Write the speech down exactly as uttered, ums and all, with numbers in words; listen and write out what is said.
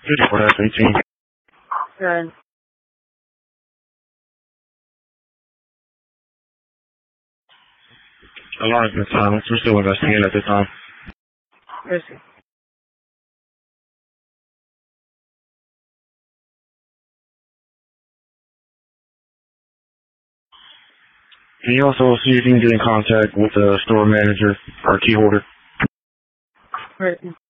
fifty-four eighteen. Good. Alarm's been silenced. We're still investigating at this time. Yes. Can you also see if you can get in contact with the store manager or key holder? Right.